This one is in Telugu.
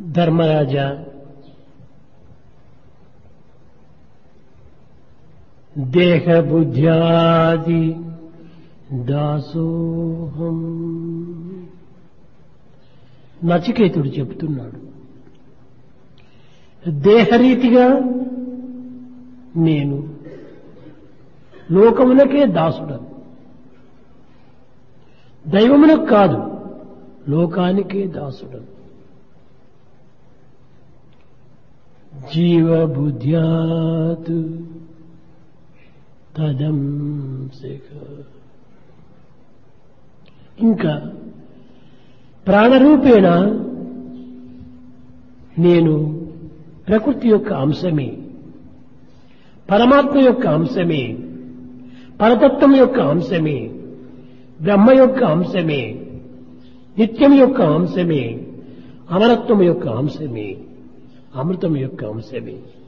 ధర్మరాజా, దేహబుద్ధ్యాది దాసోహం. నచికేతుడు చెప్తున్నాడు, దేహరీతిగా నేను లోకమునకే దాసుడను, దైవమునకు కాదు లోకానికే దాసుడను. జీవబుద్ధ్యాత్ తదంశిఖ. ఇంకా ప్రాణరూపేణ నేను ప్రకృతి యొక్క అంశమే, పరమాత్మ యొక్క అంశమే, పరతత్వం యొక్క అంశమే, బ్రహ్మ యొక్క అంశమే, నిత్యం యొక్క అంశమే, అమరత్వం యొక్క అంశమే, అమృతం యొక్క అంశమే.